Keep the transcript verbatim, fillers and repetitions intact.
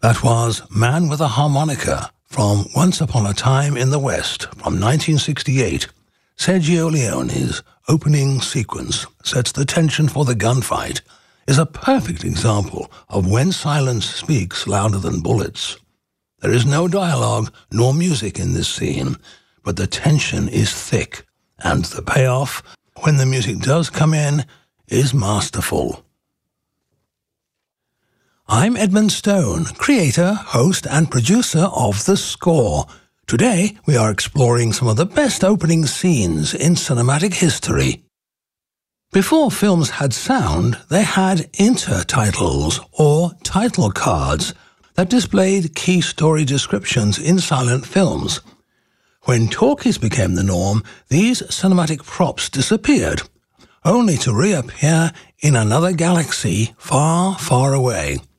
That was Man with a Harmonica from Once Upon a Time in the West from nineteen sixty-eight. Sergio Leone's opening sequence sets the tension for the gunfight, is a perfect example of when silence speaks louder than bullets. There is no dialogue nor music in this scene, but the tension is thick, and the payoff, when the music does come in, is masterful. I'm Edmund Stone, creator, host, and producer of The Score. Today, we are exploring some of the best opening scenes in cinematic history. Before films had sound, they had intertitles, or title cards, that displayed key story descriptions in silent films. When talkies became the norm, these cinematic props disappeared, only to reappear in another galaxy far, far away.